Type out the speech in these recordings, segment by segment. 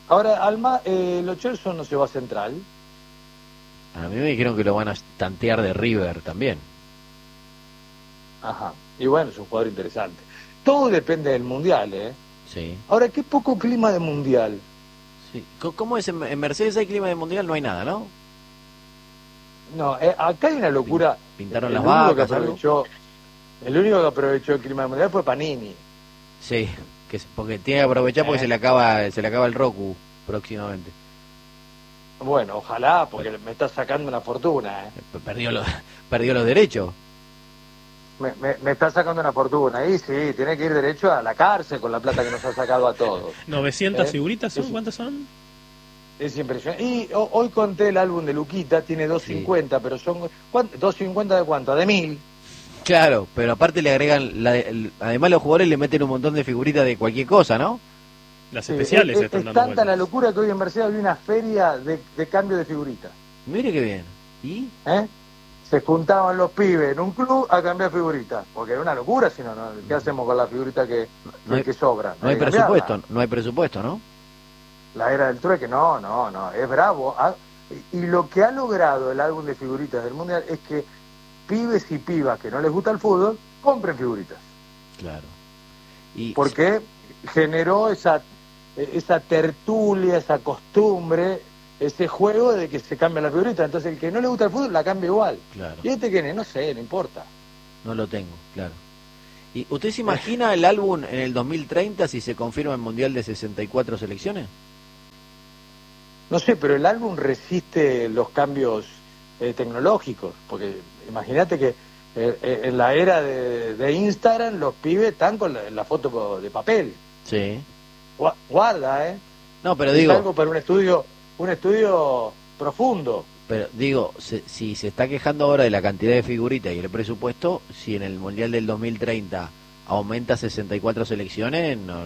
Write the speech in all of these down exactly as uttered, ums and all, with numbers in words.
Ahora, Alma, eh, Lo Celso no se va a Central. A mí me dijeron que lo van a tantear de River también. Ajá. Y bueno, es un jugador interesante. Todo depende del Mundial, ¿eh? Sí. Ahora, qué poco clima de Mundial. Sí. ¿Cómo es? En Mercedes hay clima de Mundial, no hay nada, ¿no? No, eh, acá hay una locura. Pintaron el las único que vacas, aprovechó, El único que aprovechó el clima de Mundial fue Panini. Sí, que porque tiene que aprovechar porque ¿Eh? se le acaba se le acaba el Roku próximamente. Bueno, ojalá, porque me está sacando una fortuna, ¿eh? Perdió los, perdió los derechos. Me, me, me está sacando una fortuna. Y sí, tiene que ir derecho a la cárcel con la plata que nos ha sacado a todos. ¿novecientas ¿Eh? figuritas son? Es, ¿Cuántas son? es impresionante. Y o, hoy conté el álbum de Luquita, tiene doscientos cincuenta, sí. Pero son... ¿doscientos cincuenta de cuánto? ¿De mil? Claro, pero aparte le agregan... La, el, además los jugadores le meten un montón de figuritas de cualquier cosa, ¿no? Las especiales sí, es, están es dando tanta vueltas. La locura que hoy en Mercedes había una feria de, de cambio de figuritas. Mire qué bien. ¿Y? ¿Eh? Se juntaban los pibes en un club a cambiar figuritas, porque era una locura, si no, ¿no? ¿Qué hacemos con la figurita que, no hay, que sobra? No hay, hay presupuesto, no hay presupuesto, ¿no? La era del trueque, no, no, no, es bravo. Ah, y lo que ha logrado el álbum de figuritas del Mundial es que pibes y pibas que no les gusta el fútbol, compren figuritas. Claro. Y porque generó esa, esa tertulia, esa costumbre, ese juego de que se cambia la figurita. Entonces el que no le gusta el fútbol la cambia igual. Claro. Y este que no sé, no importa. No lo tengo, claro. ¿Y usted se imagina el álbum en el dos mil treinta si se confirma el Mundial de sesenta y cuatro selecciones? No sé, pero el álbum resiste los cambios eh, tecnológicos, porque imagínate que eh, eh, en la era de, de Instagram los pibes están con la, la foto de papel. Sí. Guarda, ¿eh? No, pero es digo... algo para un estudio, un estudio profundo. Pero digo, se, si se está quejando ahora de la cantidad de figuritas y el presupuesto, si en el Mundial del dos mil treinta aumenta sesenta y cuatro selecciones, no,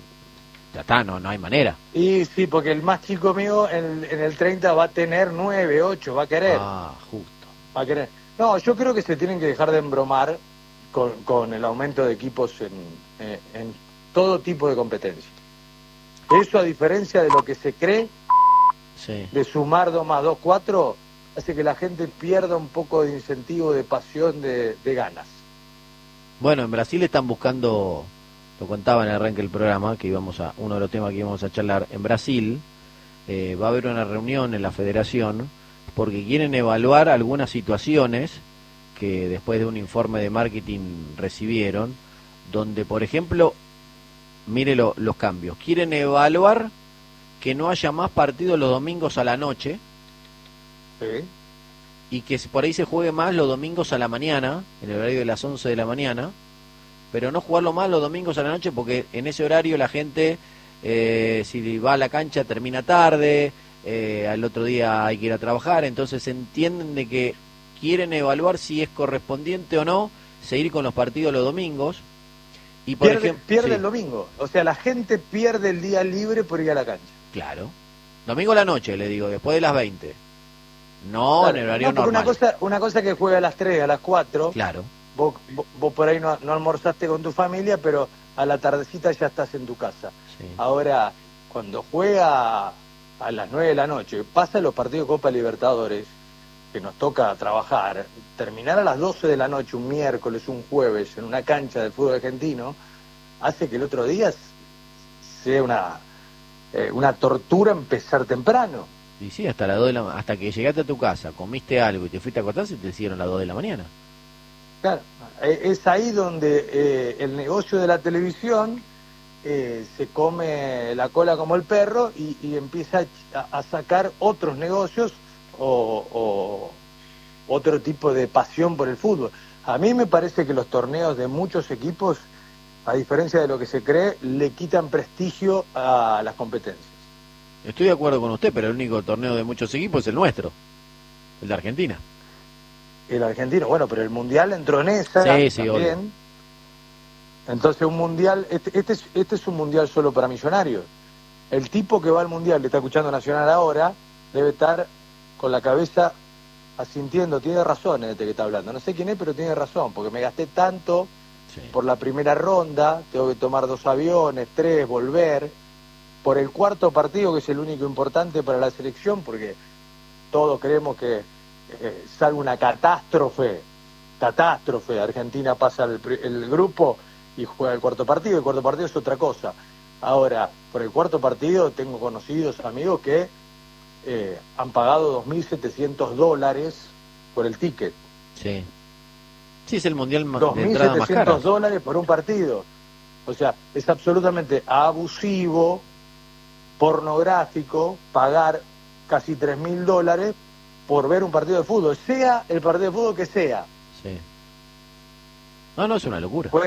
ya está, no, no hay manera. Y sí, porque el más chico mío en, en el treinta va a tener nueve, ocho, va a querer. Ah, justo. Va a querer. No, yo creo que se tienen que dejar de embromar con, con el aumento de equipos en, en, en todo tipo de competencia. Eso, a diferencia de lo que se cree, sí. de sumar dos más dos, cuatro, hace que la gente pierda un poco de incentivo, de pasión, de, de ganas. Bueno, en Brasil están buscando, lo contaba en el arranque del programa, que íbamos a, uno de los temas que íbamos a charlar, en Brasil eh, va a haber una reunión en la federación porque quieren evaluar algunas situaciones que después de un informe de marketing recibieron, donde, por ejemplo, mire lo, los cambios, quieren evaluar que no haya más partidos los domingos a la noche. Sí. Y que por ahí se juegue más los domingos a la mañana, en el horario de las once de la mañana, pero no jugarlo más los domingos a la noche porque en ese horario la gente, eh, si va a la cancha termina tarde, eh, al otro día hay que ir a trabajar, entonces entienden de que quieren evaluar si es correspondiente o no seguir con los partidos los domingos. Y por pierde ejemplo, pierde sí. el domingo, o sea, la gente pierde el día libre por ir a la cancha. Claro, domingo a la noche, le digo, después de las veinte. No, claro, en el horario no, normal. Una cosa, una cosa que juega a las tres, a las cuatro. Claro. Vos, vos, vos por ahí no, no almorzaste con tu familia, pero a la tardecita ya estás en tu casa. Sí. Ahora, cuando juega a las nueve de la noche, pasa los partidos de Copa Libertadores, que nos toca trabajar, terminar a las doce de la noche, un miércoles, un jueves, en una cancha del fútbol argentino, hace que el otro día sea una, eh, una tortura empezar temprano. Y sí, hasta las dos de la hasta que llegaste a tu casa, comiste algo y te fuiste a acostar, se te hicieron las dos de la mañana. Claro, es ahí donde eh, el negocio de la televisión eh, se come la cola como el perro y, y empieza a, a sacar otros negocios o, o otro tipo de pasión por el fútbol. A mí me parece que los torneos de muchos equipos, a diferencia de lo que se cree, le quitan prestigio a las competencias. Estoy de acuerdo con usted, pero el único torneo de muchos equipos es el nuestro, el de Argentina. El argentino, bueno, pero el mundial entró en esa sí, sí, también. Obvio. Entonces un mundial, este, este, es, este es un mundial solo para millonarios. El tipo que va al mundial, le está escuchando Nacional ahora, debe estar con la cabeza asintiendo, tiene razón este que está hablando. No sé quién es, pero tiene razón, porque me gasté tanto sí. por la primera ronda, tengo que tomar dos aviones, tres, volver. por el cuarto partido, que es el único importante para la selección, porque todos creemos que eh, salga una catástrofe, catástrofe, Argentina pasa el, el grupo y juega el cuarto partido, el cuarto partido es otra cosa. Ahora, por el cuarto partido tengo conocidos amigos que eh, han pagado dos mil setecientos dólares por el ticket. Sí. Sí, es el mundial más, de entrada más caro. dos mil setecientos dólares por un partido. O sea, es absolutamente abusivo, pornográfico, pagar casi tres mil dólares por ver un partido de fútbol, sea el partido de fútbol que sea. Sí. No, no, es una locura.